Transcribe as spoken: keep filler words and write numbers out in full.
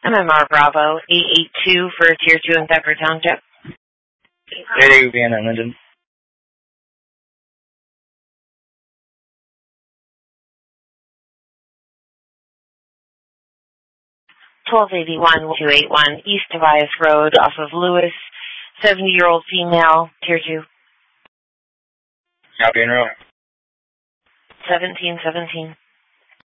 M M R Bravo eight eight two for Tier two in Thetford Township. eight eight Vienna, Linden. twelve eighty-one two eighty-one East Tobias Road off of Lewis, seventy-year-old female, Tier two. Copy and roll. seventeen seventeen.